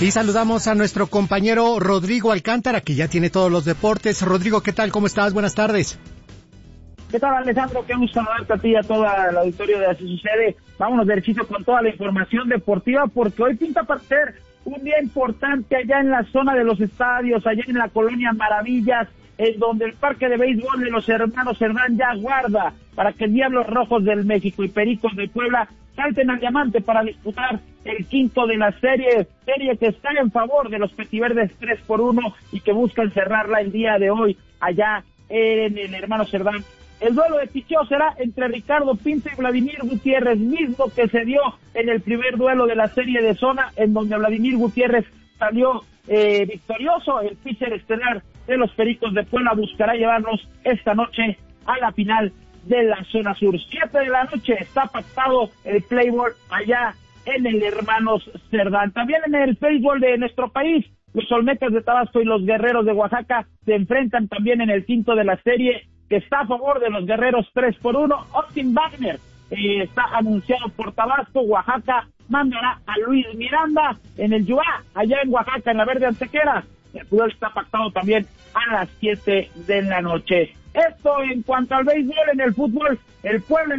Y saludamos a nuestro compañero Rodrigo Alcántara, que ya tiene todos los deportes. Rodrigo, ¿qué tal? ¿Cómo estás? Buenas tardes. ¿Qué tal, Alejandro? Qué gusto saludarte a ti y a todo el auditorio de Así Sucede. Vámonos derechito con toda la información deportiva, porque hoy pinta para ser un día importante allá en la zona de los estadios, allá en la colonia Maravillas, en donde el parque de béisbol de los hermanos Cerdán ya guarda para que Diablos Rojos del México y Pericos de Puebla salten al diamante para disputar el quinto de la serie que está en favor de los petiverdes 3-1 y que buscan cerrarla el día de hoy allá en el hermano Cerdán. El duelo de picheo será entre Ricardo Pinto y Vladimir Gutiérrez, mismo que se dio en el primer duelo de la serie de zona, en donde Vladimir Gutiérrez salió victorioso. El pitcher estelar de los Pericos de Puebla buscará llevarnos esta noche a la final de la zona sur. 7 de la noche está pactado el Playboy allá en el Hermanos Cerdán. También en el béisbol de nuestro país, los Olmecas de Tabasco y los Guerreros de Oaxaca se enfrentan también en el quinto de la serie, que está a favor de los Guerreros 3-1. Austin Wagner está anunciado por Tabasco. Oaxaca mandará a Luis Miranda en el Yuá, allá en Oaxaca, en la Verde Antequera. El fútbol está pactado también a las 7 de la noche. Esto en cuanto al béisbol. En el fútbol, el Puebla